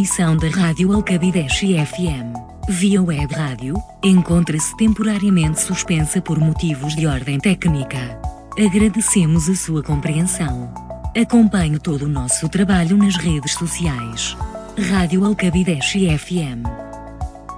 emissão da Rádio Alcabideche FM, via web rádio, encontra-se temporariamente suspensa por motivos de ordem técnica. Agradecemos a sua compreensão. Acompanhe todo o nosso trabalho nas redes sociais. Rádio Alcabideche FM.